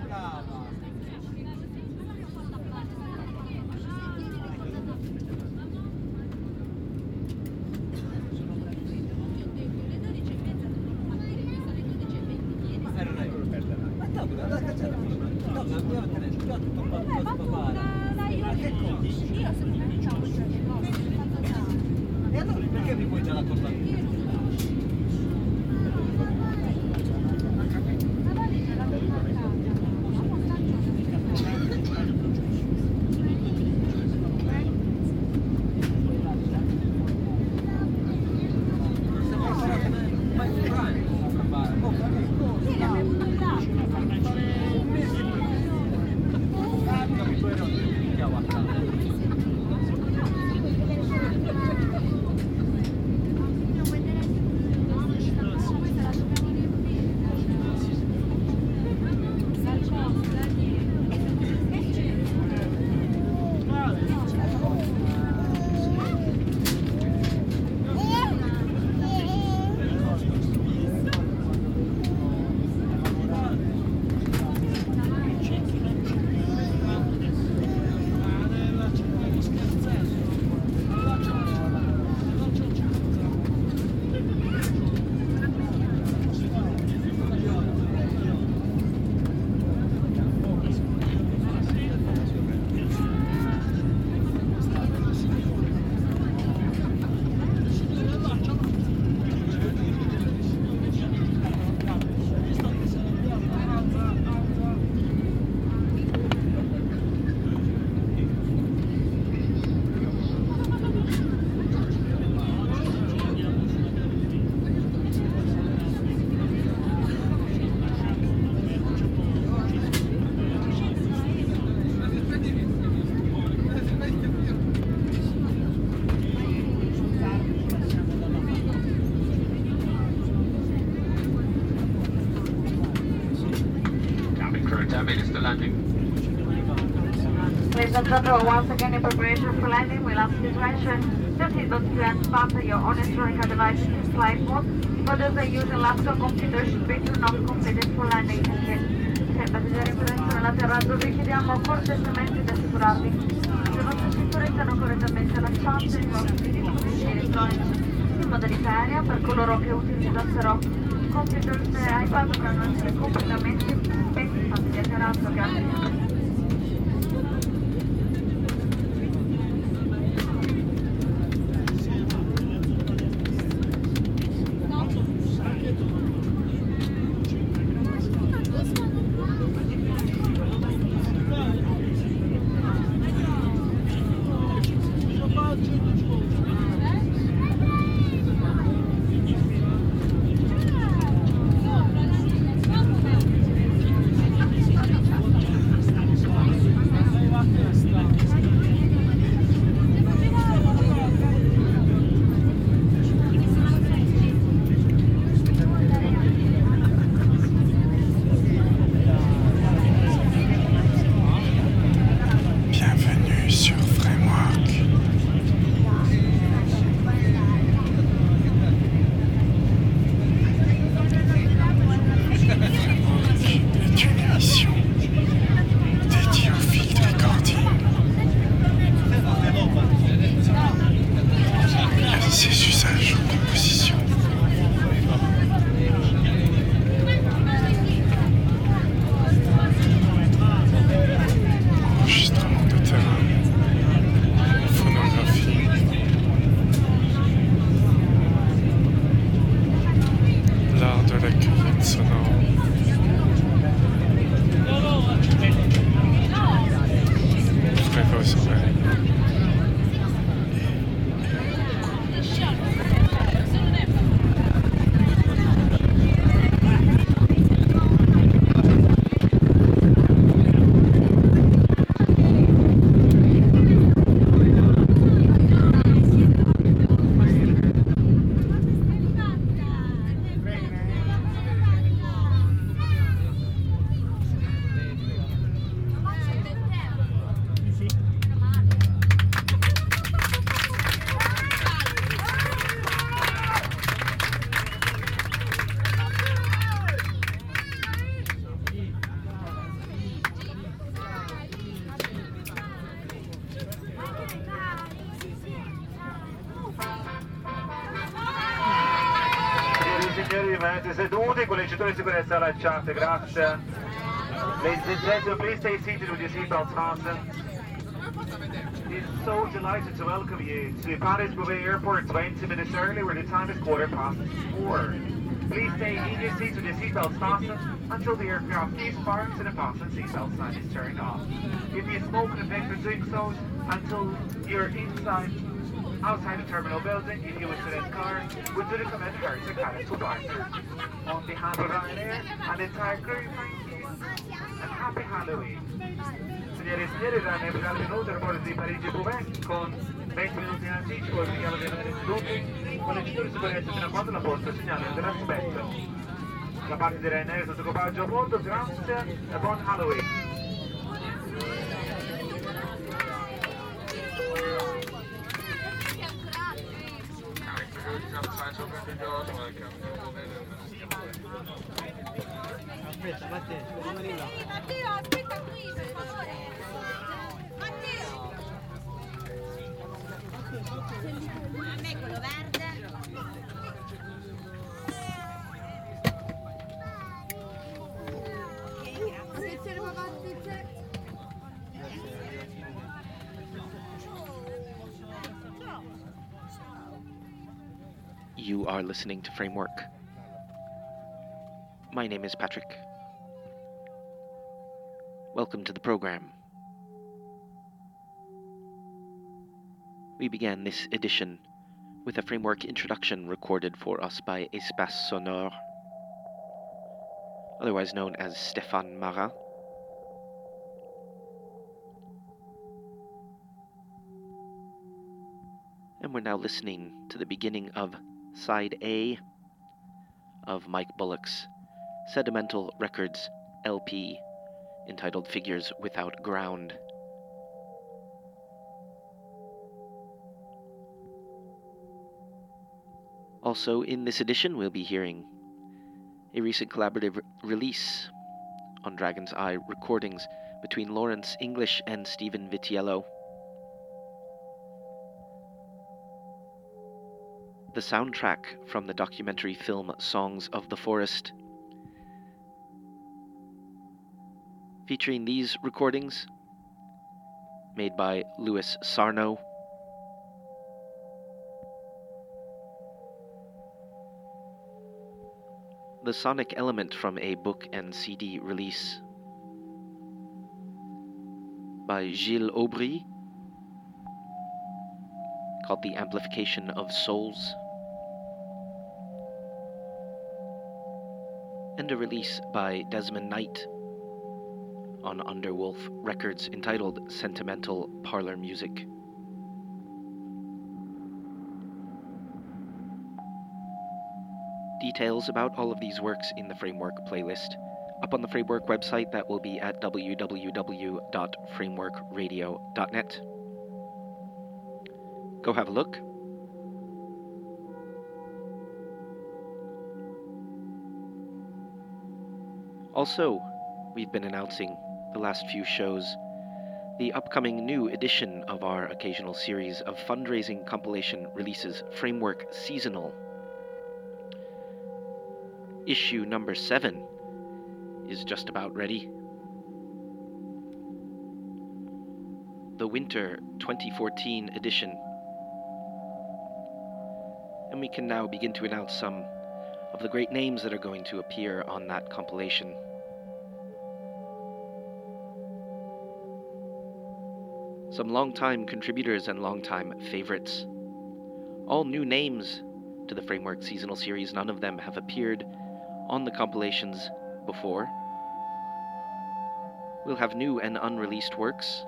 E allora perché mi vuoi già la cosa? Ladies and gentlemen, once again in preparation for landing, we'll ask you to ensure the seatbelt and fasten your own electronic devices in flight mode. For those that use a laptop computer should be turned off completed for landing. Se passeggeri in presenza nell'atterraggio vi chiediamo cortesemente di assicurarvi che le vostre cinture siano correttamente allacciate e i vostri dispositivi elettronici in modalità aerea. Per coloro che utilizzassero computer e iPad dovranno essere completamente spenti in fase di atterraggio. Grazie. Rimaniate seduti con le cinture di sicurezza allacciate, grazie. Ladies and gentlemen, please stay seated with your seatbelts fastened. We're so delighted to welcome you to Paris Beauvais Airport 20 minutes early, where the time is 4:15. Please stay in your seats with your seatbelts fastened until the aircraft departs and the fasten seatbelt sign is turned off. If you smoke and vape for doing so until you're outside the terminal building, if you wish to rent car, we do recommend hurry to Calais to Barker. On behalf of Ryanair and the entire crew, thank you and happy Halloween. Signori e signori, Ryanair per il minuto aeroporto di Parigi Beauvais con 20 minuti in anticipo, vi chiamo di rimanere seduti con le cinture di sicurezza fino a quando la porta segnala dell'aspetto. Da parte di Ryanair sotto equipaggio a bordo, grazie e buon Halloween. Aspetta, Matteo, rimani là. Matteo, aspetta qui, per favore. Matteo! A me quello verde. Ok, grazie. You are listening to Framework. My name is Patrick. Welcome to the program. We began this edition with a Framework introduction recorded for us by Espace Sonore, otherwise known as Stéphane Marat. And we're now listening to the beginning of Side A of Mike Bullock's Sedimental Records LP entitled Figures Without Ground. Also in this edition we'll be hearing a recent collaborative release on Dragon's Eye recordings between Lawrence English and Stephen Vitiello. The soundtrack from the documentary film Songs of the Forest, featuring these recordings made by Louis Sarno. The sonic element from a book and CD release by Gilles Aubry called The Amplification of Souls, and a release by Desmond Knight on Underwolf Records entitled Sentimental Parlor Music. Details about all of these works in the Framework playlist up on the Framework website, that will be at www.frameworkradio.net. Go have a look. Also, we've been announcing the last few shows the upcoming new edition of our occasional series of fundraising compilation releases, Framework Seasonal. Issue number 7 is just about ready. The Winter 2014 edition. And we can now begin to announce some of the great names that are going to appear on that compilation. Some long-time contributors and long-time favorites. All new names to the Framework Seasonal Series. None of them have appeared on the compilations before. We'll have new and unreleased works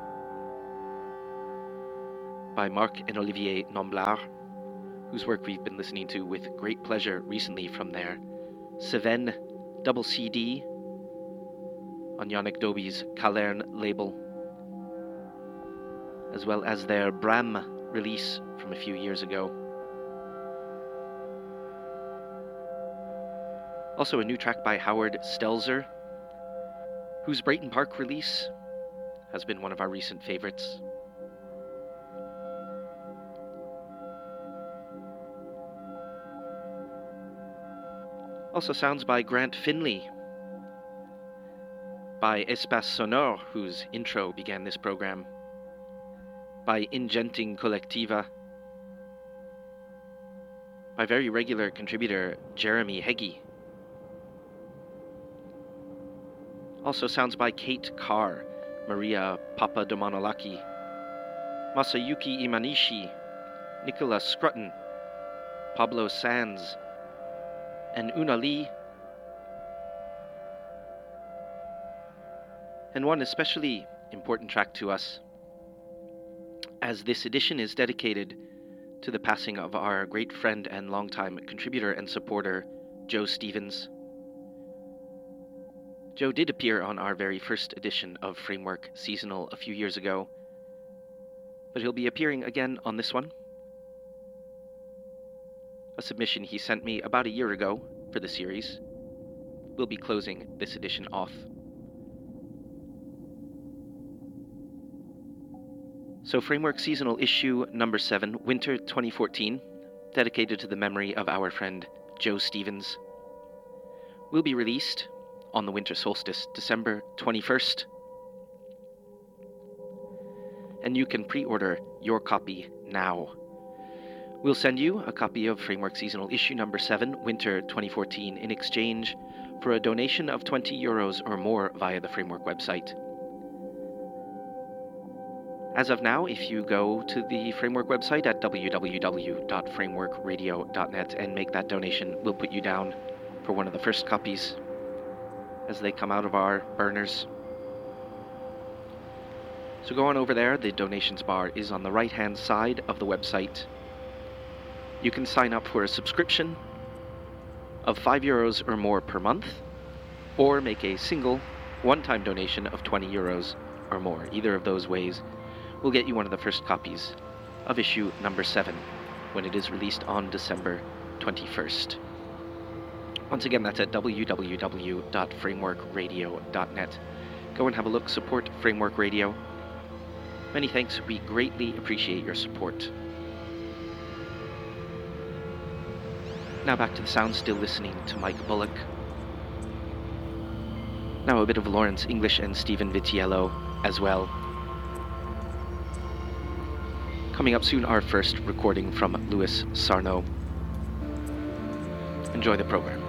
by Marc and Olivier Nomblard, whose work we've been listening to with great pleasure recently from their Seven double CD on Yannick Doby's Calern label, as well as their Bram release from a few years ago. Also a new track by Howard Stelzer, whose Brayton Park release has been one of our recent favorites. Also sounds by Grant Finley, by Espace Sonore, whose intro began this program, by Ingenting Collectiva, by very regular contributor Jeremy Heggie. Also sounds by Kate Carr, Maria Papadomonolaki, Masayuki Imanishi, Nicholas Scrutton, Pablo Sands, and Una Lee. And one especially important track to us, as this edition is dedicated to the passing of our great friend and longtime contributor and supporter, Joe Stevens. Joe did appear on our very first edition of Framework Seasonal a few years ago, but he'll be appearing again on this one, a submission he sent me about a year ago for the series. We'll be closing this edition off. So Framework Seasonal Issue number 7, Winter 2014, dedicated to the memory of our friend Joe Stevens, will be released on the winter solstice, December 21st. And you can pre-order your copy now. We'll send you a copy of Framework Seasonal Issue number 7, Winter 2014, in exchange for a donation of €20 or more via the Framework website. As of now, if you go to the Framework website at www.frameworkradio.net and make that donation, we'll put you down for one of the first copies as they come out of our burners. So go on over there. The donations bar is on the right-hand side of the website. You can sign up for a subscription of €5 or more per month, or make a single one-time donation of €20 or more. Either of those ways will get you one of the first copies of issue number 7 when it is released on December 21st. Once again, that's at www.frameworkradio.net. Go and have a look, support Framework Radio. Many thanks, we greatly appreciate your support. Now back to the sound, still listening to Mike Bullock. Now a bit of Lawrence English and Stephen Vitiello as well. Coming up soon, our first recording from Louis Sarno. Enjoy the program.